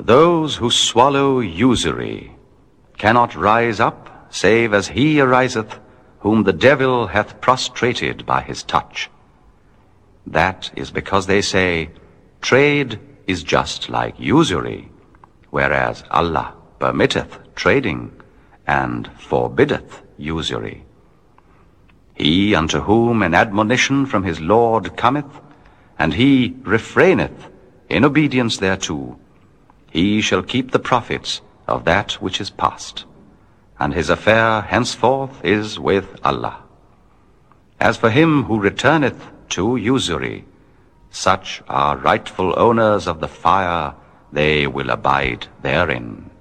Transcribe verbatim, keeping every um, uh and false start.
Those who swallow usury cannot rise up, save as he ariseth, whom the devil hath prostrated by his touch. That is because they say, trade is just like usury, whereas Allah permitteth trading and forbiddeth usury. He unto whom an admonition from his Lord cometh, and he refraineth in obedience thereto, he shall keep the profits of that which is past, and his affair henceforth is with Allah. As for him who returneth to usury, such are rightful owners of the fire, they will abide therein.